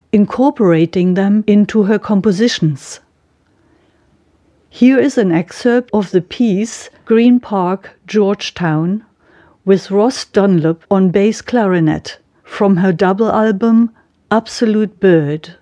incorporating them into her compositions. Here is an excerpt of the piece Green Park, Georgetown, with Ross Dunlop on bass clarinet, from her double album Absolute Bird.